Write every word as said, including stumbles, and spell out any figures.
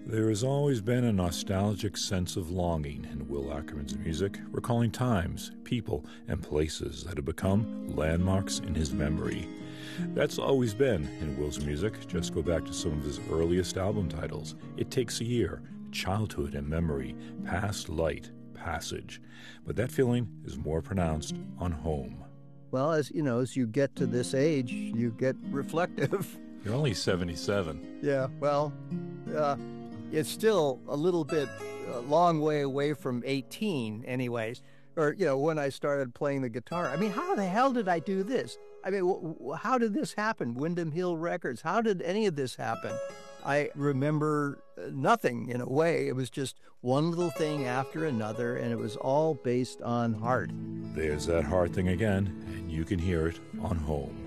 There has always been a nostalgic sense of longing in Will Ackerman's music, recalling times, people, and places that have become landmarks in his memory. That's always been in Will's music. Just go back to some of his earliest album titles. It Takes a Year, Childhood and Memory, Past Light, Passage. But that feeling is more pronounced on Home. Well, as you know, as you get to this age, you get reflective. You're only seventy-seven. Yeah, well, uh, it's still a little bit, a long way away from eighteen anyways. Or, you know, when I started playing the guitar. I mean, how the hell did I do this? I mean, w- w- how did this happen? Windham Hill Records, how did any of this happen? I remember nothing in a way. It was just one little thing after another, and it was all based on heart. There's that heart thing again, and you can hear it on Home.